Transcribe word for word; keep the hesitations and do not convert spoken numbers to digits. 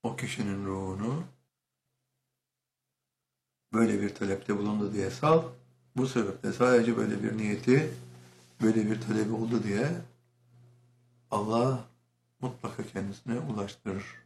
o kişinin ruhunu böyle bir talepte bulundu diye sal. Bu sebeple sadece böyle bir niyeti, böyle bir talebi oldu diye Allah mutlaka kendisine ulaştırır.